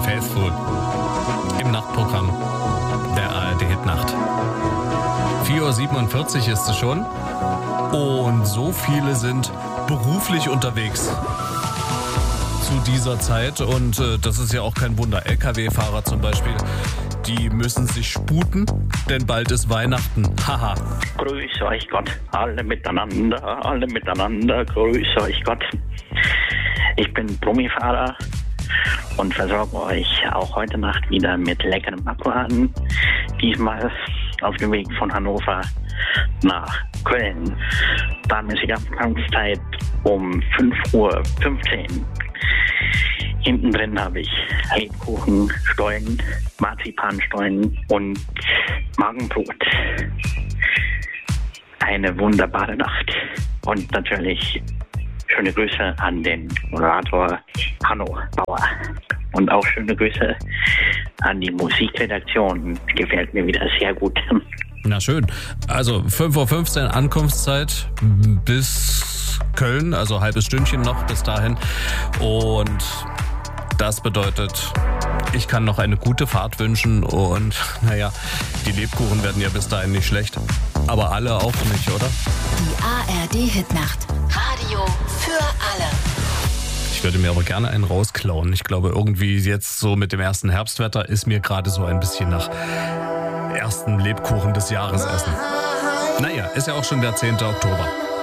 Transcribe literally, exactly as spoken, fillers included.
Faithful im Nachtprogramm der A R D-Hitnacht. vier Uhr siebenundvierzig ist es schon und so viele sind beruflich unterwegs zu dieser Zeit und äh, das ist ja auch kein Wunder. L K W-Fahrer zum Beispiel, die müssen sich sputen, denn bald ist Weihnachten. Haha. Grüß euch Gott, alle miteinander, alle miteinander, grüß euch Gott. Ich bin Brummifahrer und versorge euch auch heute Nacht wieder mit leckerem Abwarten. Diesmal auf dem Weg von Hannover nach Köln. Planmäßige Anfangszeit um fünf Uhr fünfzehn. Hinten drin habe ich Lebkuchen, Stollen, Marzipanstollen und Magenbrot. Eine wunderbare Nacht. Und natürlich schöne Grüße an den Moderator Hanno Bauer. Und auch schöne Grüße an die Musikredaktion. Gefällt mir wieder sehr gut. Na schön. Also fünf Uhr fünfzehn Ankunftszeit bis Köln, also halbes Stündchen noch bis dahin. Und das bedeutet, ich kann noch eine gute Fahrt wünschen und naja, die Lebkuchen werden ja bis dahin nicht schlecht. Aber alle auch nicht, oder? Die A R D-Hitnacht. Radio für alle. Ich würde mir aber gerne einen rausklauen. Ich glaube, irgendwie jetzt so mit dem ersten Herbstwetter ist mir gerade so ein bisschen nach ersten Lebkuchen des Jahres essen. Naja, ist ja auch schon der zehnte Oktober.